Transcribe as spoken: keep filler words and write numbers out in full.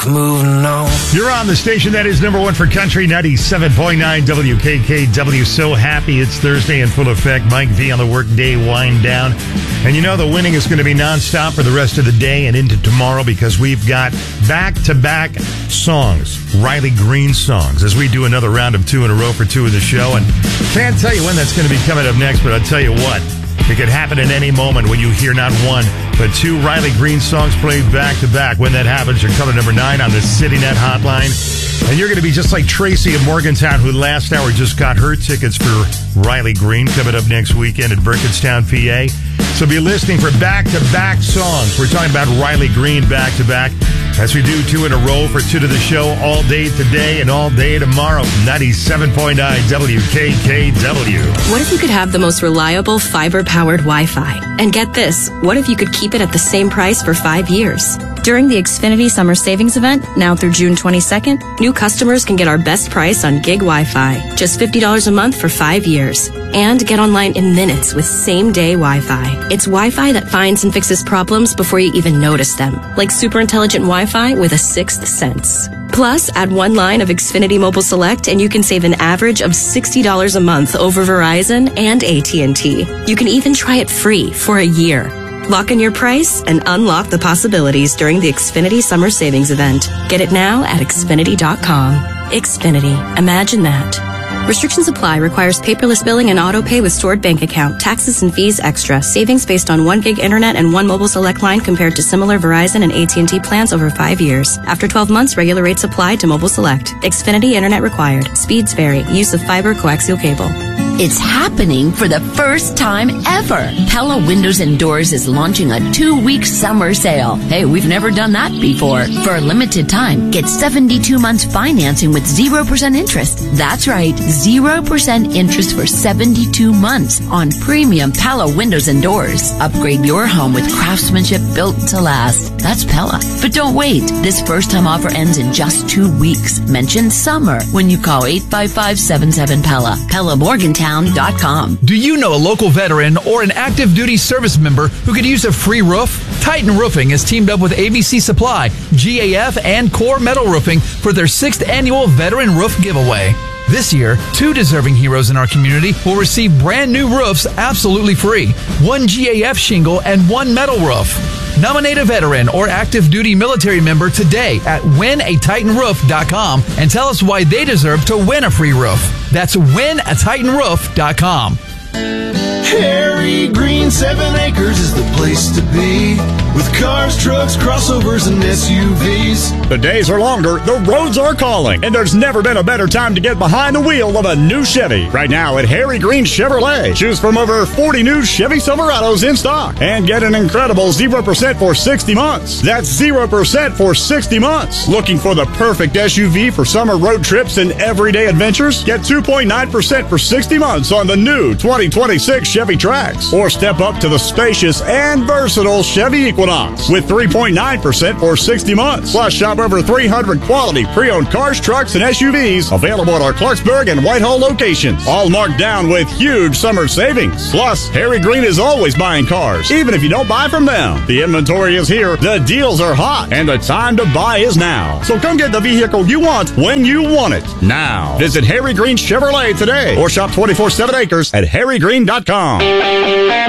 Moving on. You're on the station that is number one for country, ninety-seven point nine W K K W. So happy it's Thursday in full effect. Mike V on the workday wind down. And you know the winning is going to be nonstop for the rest of the day and into tomorrow because we've got back-to-back songs, Riley Green songs, as we do another round of two in a row for two of the show. And can't tell you when that's going to be coming up next, but I'll tell you what. It could happen at any moment when you hear not one, but two Riley Green songs played back-to-back. When that happens, you're caller number nine on the CityNet hotline. And you're going to be just like Tracy in Morgantown, who last hour just got her tickets for Riley Green coming up next weekend at Burkettstown, P A. So be listening for back-to-back songs. We're talking about Riley Green back-to-back as we do two in a row for two to the show all day today and all day tomorrow. ninety-seven point nine W K K W. What if you could have the most reliable fiber-powered Wi-Fi? And get this, what if you could keep it at the same price for five years? During the Xfinity Summer Savings Event, now through June twenty-second, new customers can get our best price on gig Wi-Fi, just fifty dollars a month for five years. And get online in minutes with same-day Wi-Fi. It's Wi-Fi that finds and fixes problems before you even notice them, like super intelligent Wi-Fi with a sixth sense. Plus, add one line of Xfinity Mobile Select and you can save an average of sixty dollars a month over Verizon and A T and T. You can even try it free for a year. Lock in your price and unlock the possibilities during the Xfinity Summer Savings Event. Get it now at Xfinity dot com. Xfinity. Imagine that. Restrictions apply. Requires paperless billing and auto pay with stored bank account. Taxes and fees extra. Savings based on one gig internet and one mobile select line compared to similar Verizon and A T and T plans over five years. After twelve months, regular rates apply to mobile select. Xfinity internet required. Speeds vary. Use of fiber coaxial cable. It's happening for the first time ever. Pella Windows and Doors is launching a two-week summer sale. Hey, we've never done that before. For a limited time, get seventy-two months financing with zero percent interest. That's right, zero percent interest for seventy-two months on premium Pella Windows and Doors. Upgrade your home with craftsmanship built to last. That's Pella. But don't wait. This first-time offer ends in just two weeks. Mention summer when you call eight five five, seven seven, Pella. Pella Morgantown. Do you know a local veteran or an active duty service member who could use a free roof? Titan Roofing has teamed up with A B C Supply, G A F, and Core Metal Roofing for their sixth annual Veteran Roof Giveaway. This year, two deserving heroes in our community will receive brand new roofs absolutely free. One G A F shingle and one metal roof. Nominate a veteran or active duty military member today at win a titan roof dot com and tell us why they deserve to win a free roof. That's win a titan roof dot com. Harry Green Seven Acres is the place to be, with cars, trucks, crossovers, and S U Vs. The days are longer, the roads are calling, and there's never been a better time to get behind the wheel of a new Chevy. Right now at Harry Green Chevrolet, choose from over forty new Chevy Silverados in stock and get an incredible zero percent for sixty months. That's zero percent for sixty months. Looking for the perfect S U V for summer road trips and everyday adventures? Get two point nine percent for sixty months on the new twenty twenty-six Chevy Trax, or step up to the spacious and versatile Chevy Equinox with three point nine percent for sixty months. Plus, shop over three hundred quality pre-owned cars, trucks, and S U Vs available at our Clarksburg and Whitehall locations, all marked down with huge summer savings. Plus, Harry Green is always buying cars, even if you don't buy from them. The inventory is here, the deals are hot, and the time to buy is now. So come get the vehicle you want when you want it now. Visit Harry Green Chevrolet today or shop twenty-four seven acres at harry green dot com.